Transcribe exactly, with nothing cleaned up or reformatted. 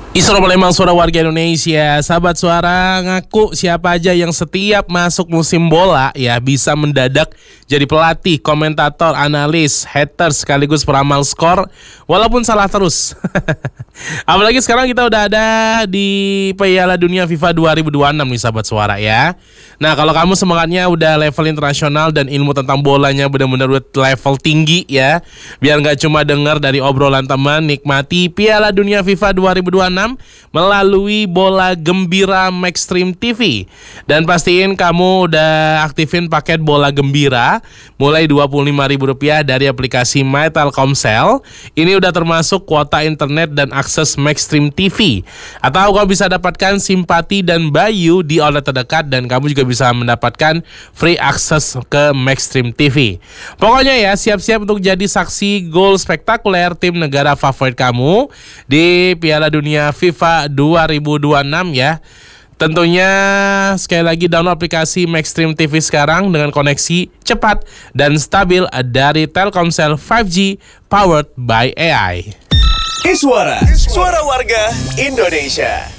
Isra Palembang, suara warga Indonesia. Sahabat suara, ngaku siapa aja yang setiap masuk musim bola ya bisa mendadak jadi pelatih, komentator, analis, haters sekaligus peramal skor walaupun salah terus. Apalagi sekarang kita udah ada di Piala Dunia FIFA dua ribu dua puluh enam nih sahabat suara ya. Nah, kalau kamu semangatnya udah level internasional dan ilmu tentang bolanya benar-benar level tinggi ya, biar nggak cuma dengar dari obrolan teman, nikmati Piala Dunia FIFA dua ribu dua puluh enam melalui Bola Gembira Maxstream T V. Dan pastiin kamu udah aktifin paket Bola Gembira mulai dua puluh lima ribu rupiah dari aplikasi My Telkomsel. Ini udah termasuk kuota internet dan akses Maxstream T V. Atau kamu bisa dapatkan simpati dan Bayu di outlet terdekat, dan kamu juga bisa mendapatkan free akses ke Maxstream T V. Pokoknya ya, siap-siap untuk jadi saksi gol spektakuler tim negara favorit kamu di Piala Dunia FIFA dua ribu dua puluh enam ya. Tentunya sekali lagi download aplikasi Maxstream T V sekarang dengan koneksi cepat dan stabil dari Telkomsel lima G powered by A I. Iswara, suara warga Indonesia.